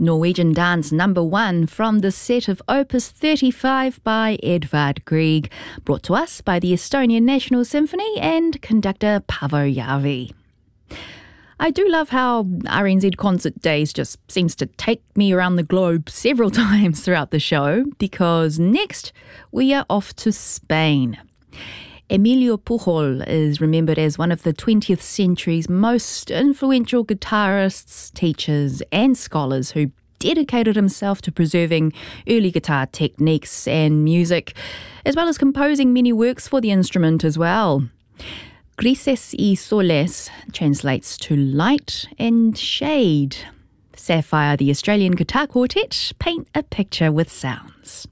Norwegian Dance #1 from the set of Opus 35 by Edvard Grieg, brought to us by the Estonian National Symphony and conductor Paavo Järvi. I do love how RNZ Concert Days just seems to take me around the globe several times throughout the show, because next we are off to Spain. Emilio Pujol is remembered as one of the 20th century's most influential guitarists, teachers and scholars who dedicated himself to preserving early guitar techniques and music, as well as composing many works for the instrument as well. Grises y Soles translates to light and shade. Sapphire, the Australian Guitar Quartet, paint a picture with sounds.